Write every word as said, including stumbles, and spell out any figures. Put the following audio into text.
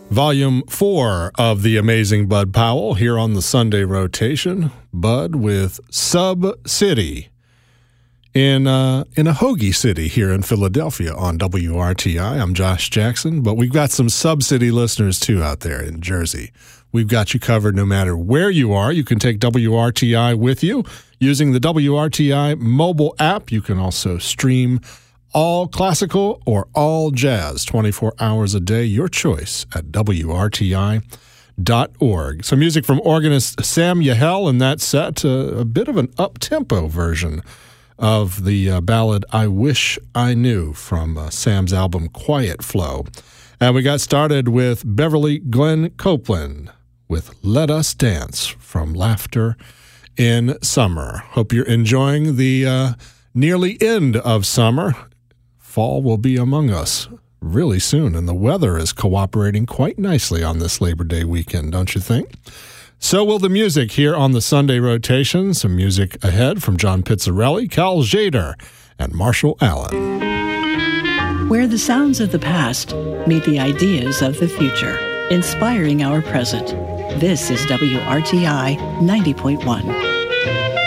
Volume four of The Amazing Bud Powell here on the Sunday rotation. Bud with Sub City in, uh, in a hoagie city here in Philadelphia on W R T I. I'm Josh Jackson, but we've got some Sub-City listeners too out there in Jersey. We've got you covered no matter where you are. You can take W R T I with you using the W R T I mobile app. You can also stream all classical or all jazz, twenty-four hours a day, your choice at W R T I dot org. Some music from organist Sam Yahel in that set, uh, a bit of an up-tempo version of the uh, ballad I Wish I Knew from uh, Sam's album Quiet Flow. And we got started with Beverly Glenn Copeland with Let Us Dance from Laughter in Summer. Hope you're enjoying the uh, nearly end of summer. Fall will be among us really soon, and the weather is cooperating quite nicely on this Labor Day weekend, don't you think? So will the music here on the Sunday rotation. Some music ahead from John Pizzarelli, Cal Tjader, and Marshall Allen. Where the sounds of the past meet the ideas of the future, inspiring our present. This is W R T I ninety point one.